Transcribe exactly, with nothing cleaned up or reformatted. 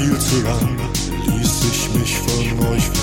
Viel zu lang ließ ich mich von euch